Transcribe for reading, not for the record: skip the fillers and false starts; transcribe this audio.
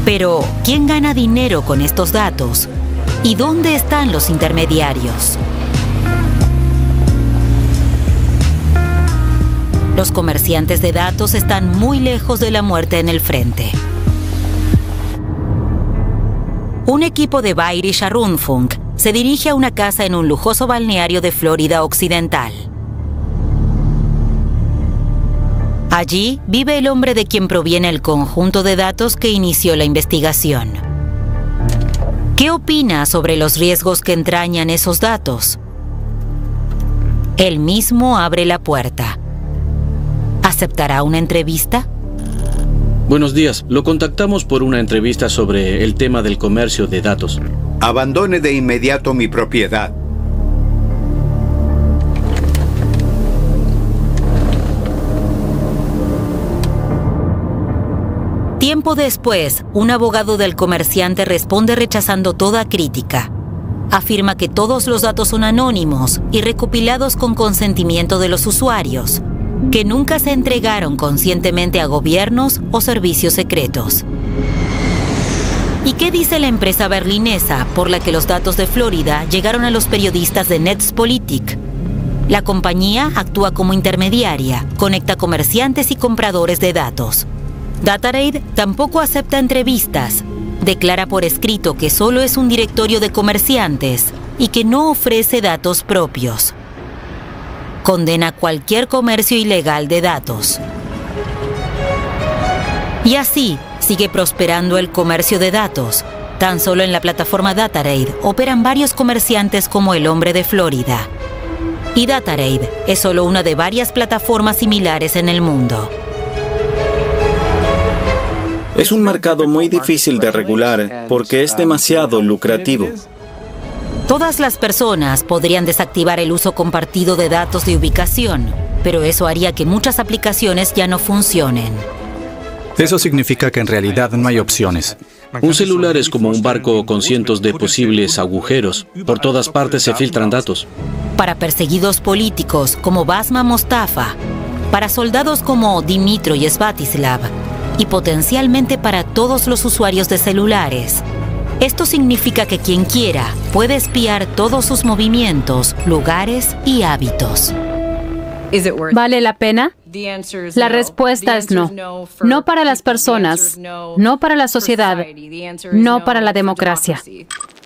Pero, ¿quién gana dinero con estos datos? ¿Y dónde están los intermediarios? Los comerciantes de datos están muy lejos de la muerte en el frente. Un equipo de Bayerischer Rundfunk se dirige a una casa en un lujoso balneario de Florida Occidental. Allí vive el hombre de quien proviene el conjunto de datos que inició la investigación. ¿Qué opina sobre los riesgos que entrañan esos datos? Él mismo abre la puerta. ¿Aceptará una entrevista? Buenos días. Lo contactamos por una entrevista sobre el tema del comercio de datos. Abandone de inmediato mi propiedad. Tiempo después, un abogado del comerciante responde rechazando toda crítica. Afirma que todos los datos son anónimos y recopilados con consentimiento de los usuarios, que nunca se entregaron conscientemente a gobiernos o servicios secretos. ¿Y qué dice la empresa berlinesa por la que los datos de Florida llegaron a los periodistas de Netzpolitik? La compañía actúa como intermediaria, conecta comerciantes y compradores de datos. Dataraid tampoco acepta entrevistas. Declara por escrito que solo es un directorio de comerciantes y que no ofrece datos propios. Condena cualquier comercio ilegal de datos. Y así sigue prosperando el comercio de datos. Tan solo en la plataforma Dataraid operan varios comerciantes como el hombre de Florida. Y Dataraid es solo una de varias plataformas similares en el mundo. Es un mercado muy difícil de regular porque es demasiado lucrativo. Todas las personas podrían desactivar el uso compartido de datos de ubicación, pero eso haría que muchas aplicaciones ya no funcionen. Eso significa que en realidad no hay opciones. Un celular es como un barco con cientos de posibles agujeros. Por todas partes se filtran datos. Para perseguidos políticos como Basma Mostafa, para soldados como Dimitro y Svatislav, y potencialmente para todos los usuarios de celulares. Esto significa que quien quiera puede espiar todos sus movimientos, lugares y hábitos. ¿Vale la pena? La respuesta es no. No para las personas, no para la sociedad, no para la democracia.